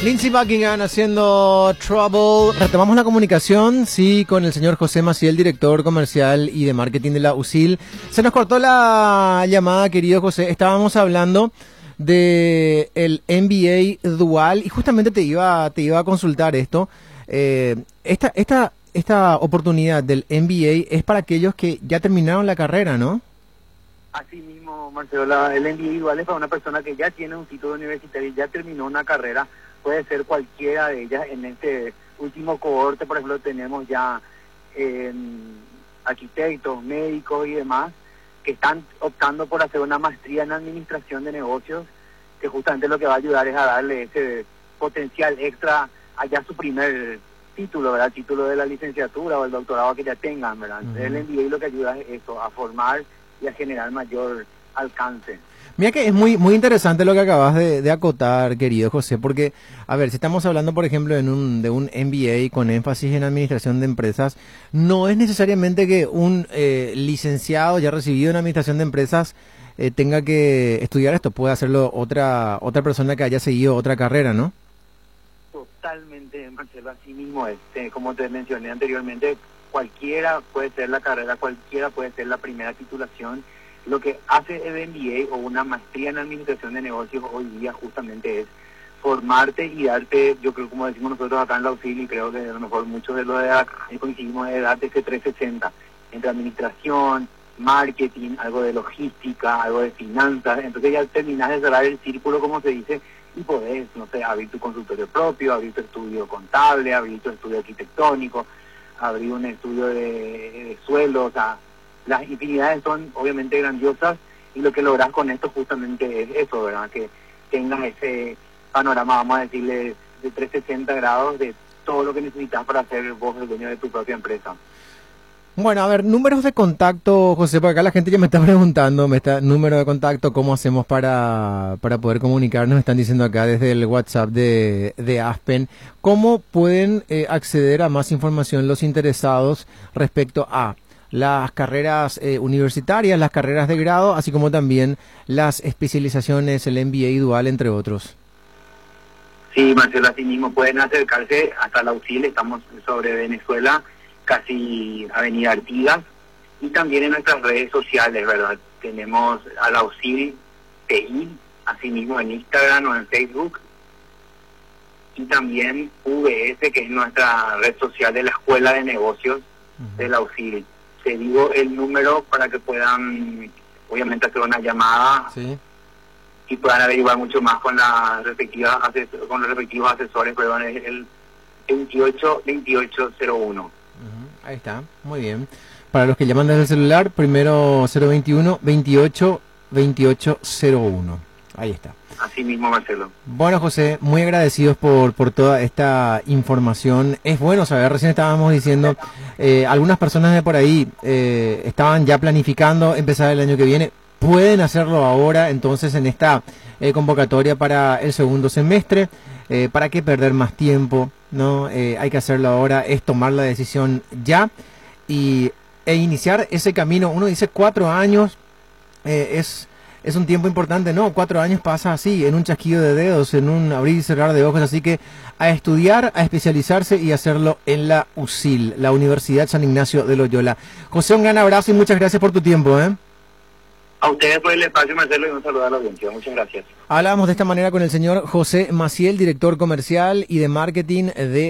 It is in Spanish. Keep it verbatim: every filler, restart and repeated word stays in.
Lindsey Buckingham haciendo Trouble. Retomamos la comunicación, sí, con el señor José Maciel, director comercial y de marketing de la U S I L. Se nos cortó la llamada, querido José. Estábamos hablando de el M B A dual y justamente te iba, te iba a consultar esto. Eh, esta, esta, esta oportunidad del M B A es para aquellos que ya terminaron la carrera, ¿no? Así mismo, Marcelo, la, el M B A dual es para una persona que ya tiene un título universitario y ya terminó una carrera. Puede ser cualquiera de ellas. En este último cohorte, por ejemplo, tenemos ya eh, arquitectos, médicos y demás que están optando por hacer una maestría en administración de negocios, que justamente lo que va a ayudar es a darle ese potencial extra allá su primer título, ¿verdad? Título de la licenciatura o el doctorado que ya tengan, ¿verdad? Uh-huh. El M B A lo que ayuda es eso, a formar y a generar mayor alcance. Mira que es muy muy interesante lo que acabas de, de acotar, querido José, porque, a ver, si estamos hablando, por ejemplo, en un, de un M B A con énfasis en administración de empresas, no es necesariamente que un eh, licenciado ya recibido en administración de empresas eh, tenga que estudiar esto, puede hacerlo otra otra persona que haya seguido otra carrera, ¿no? Totalmente, Marcelo, así mismo es. Eh, como te mencioné anteriormente, cualquiera puede ser la carrera, cualquiera puede ser la primera titulación. Lo que hace el M B A o una maestría en administración de negocios hoy día justamente es formarte y darte, yo creo, como decimos nosotros acá en la U S I L, y creo que a lo mejor muchos de los de acá coincidimos, de darte ese trescientos sesenta entre administración, marketing, algo de logística, algo de finanzas. Entonces ya terminás de cerrar el círculo, como se dice, y podés, no sé, abrir tu consultorio propio, abrir tu estudio contable, abrir tu estudio arquitectónico, abrir un estudio de, de suelo, o sea, las infinidades son obviamente grandiosas, y lo que logras con esto justamente es eso, ¿verdad? Que tengas ese panorama, vamos a decirle, de trescientos sesenta grados de todo lo que necesitas para ser vos el dueño de tu propia empresa. Bueno, a ver, números de contacto, José, porque acá la gente ya me está preguntando, me está número de contacto, ¿cómo hacemos para, para poder comunicarnos? Me están diciendo acá desde el WhatsApp de, de Aspen. ¿Cómo pueden eh, acceder a más información los interesados respecto a las carreras eh, universitarias, las carreras de grado, así como también las especializaciones, el M B A dual, entre otros? Sí, Marcelo, así mismo pueden acercarse hasta la U S I L, estamos sobre Venezuela, casi Avenida Artigas, y también en nuestras redes sociales, ¿verdad? Tenemos a la U S I L T I, así mismo en Instagram o en Facebook, y también V S, que es nuestra red social de la Escuela de Negocios uh-huh. de la U S I L. Te digo el número para que puedan, obviamente, hacer una llamada sí. y puedan averiguar mucho más con la respectiva asesor, con los respectivos asesores, perdón, es el veintiocho veintiocho cero uno. Uh-huh. Ahí está, muy bien. Para los que llaman desde el celular, primero cero veintiuno veintiocho veintiocho cero uno. Ahí está. Así mismo, Marcelo. Bueno, José, muy agradecidos por, por toda esta información. Es bueno saber, recién estábamos diciendo, eh, algunas personas de por ahí eh, estaban ya planificando empezar el año que viene. Pueden hacerlo ahora, entonces, en esta eh, convocatoria para el segundo semestre. Eh, ¿Para qué perder más tiempo? No, eh, hay que hacerlo ahora, es tomar la decisión ya y e iniciar ese camino. Uno dice cuatro años, eh, es... Es un tiempo importante, ¿no? Cuatro años pasa así, en un chasquido de dedos, en un abrir y cerrar de ojos. Así que a estudiar, a especializarse y hacerlo en la U S I L, la Universidad San Ignacio de Loyola. José, un gran abrazo y muchas gracias por tu tiempo, ¿eh? A ustedes por el espacio, Marcelo, y un saludo a la audiencia. Muchas gracias. Hablábamos de esta manera con el señor José Maciel, director comercial y de marketing de